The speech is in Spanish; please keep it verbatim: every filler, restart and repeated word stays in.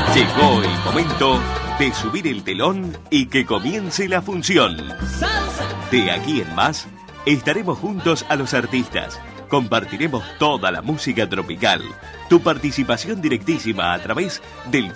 Llegó el momento de subir el telón y que comience la función. De aquí en más, estaremos juntos a los artistas. Compartiremos toda la música tropical. Tu participación directísima a través del